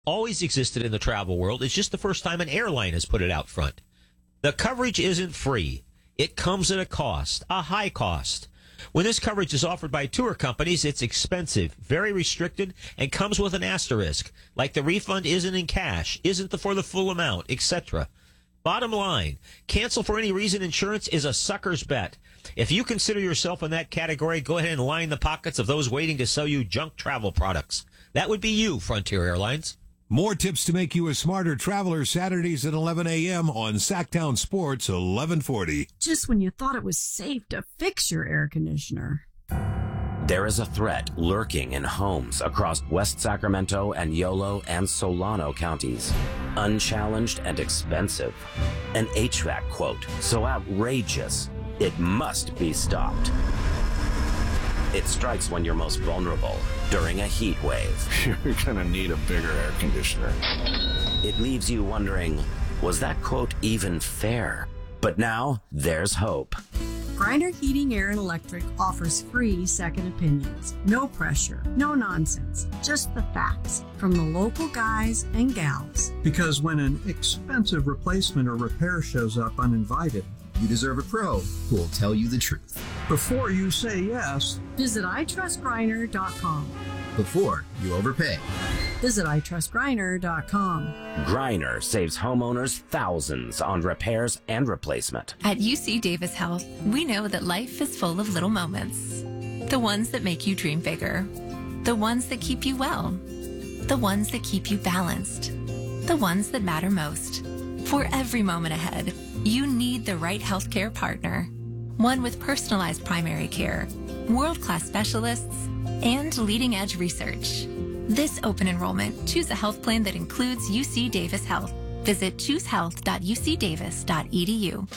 always existed in the travel world. It's just the first time an airline has put it out front. The coverage isn't free. It comes at a cost, a high cost. When this coverage is offered by tour companies, it's expensive, very restricted, and comes with an asterisk, like the refund isn't in cash, isn't for the full amount, etc. Bottom line, cancel for any reason insurance is a sucker's bet. If you consider yourself in that category, go ahead and line the pockets of those waiting to sell you junk travel products. That would be you, Frontier Airlines. More tips to make you a smarter traveler Saturdays at 11 a.m. on Sacktown Sports 1140. Just when you thought it was safe to fix your air conditioner. There is a threat lurking in homes across West Sacramento and Yolo and Solano counties. Unchallenged and expensive. An HVAC quote so outrageous, it must be stopped. It strikes when you're most vulnerable, during a heat wave. You're gonna need a bigger air conditioner. It leaves you wondering, was that quote even fair? But now, there's hope. Griner Heating, Air, and Electric offers free second opinions. No pressure, no nonsense, just the facts from the local guys and gals. Because when an expensive replacement or repair shows up uninvited, you deserve a pro who will tell you the truth. Before you say yes, visit itrustgriner.com. Before you overpay, visit itrustgriner.com. Griner saves homeowners thousands on repairs and replacement. At UC Davis Health, we know that life is full of little moments. The ones that make you dream bigger. The ones that keep you well. The ones that keep you balanced. The ones that matter most. For every moment ahead, you need the right healthcare partner. One with personalized primary care, world-class specialists, and leading-edge research. This open enrollment, choose a health plan that includes UC Davis Health. Visit choosehealth.ucdavis.edu.